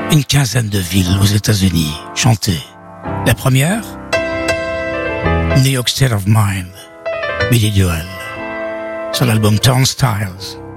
une quinzaine de villes aux États-Unis chantées. La première, New York State of Mind, Billy Joel, sur l'album Turnstiles.